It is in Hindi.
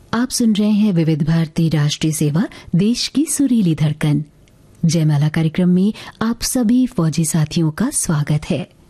आप सुन रहे हैं विविध भारती राष्ट्रीय सेवा, देश की सुरीली धड़कन। जयमाला कार्यक्रम में आप सभी फौजी साथियों का स्वागत है।